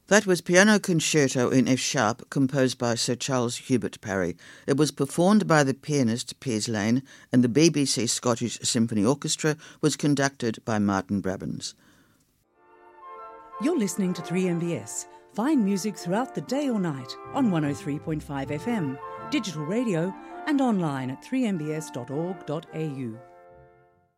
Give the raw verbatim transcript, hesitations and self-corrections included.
That was Piano Concerto in F sharp, composed by Sir Charles Hubert Parry. It was performed by the pianist Piers Lane, and the B B C Scottish Symphony Orchestra was conducted by Martin Brabbins. You're listening to three M B S. Find music throughout the day or night on one oh three point five F M, digital radio, and online at three m b s dot org dot a u.